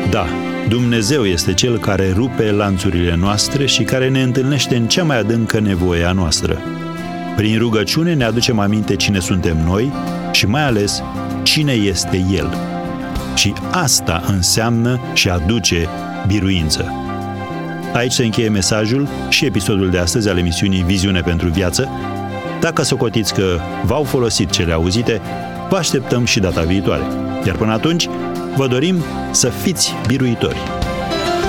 Da, Dumnezeu este Cel care rupe lanțurile noastre și care ne întâlnește în cea mai adâncă nevoie a noastră. Prin rugăciune ne aducem aminte cine suntem noi și mai ales cine este El. Și asta înseamnă și aduce biruință. Aici se încheie mesajul și episodul de astăzi al emisiunii Viziune pentru Viață. Dacă socotiți că v-au folosit cele auzite, vă așteptăm și data viitoare. Iar până atunci, vă dorim să fiți biruitori.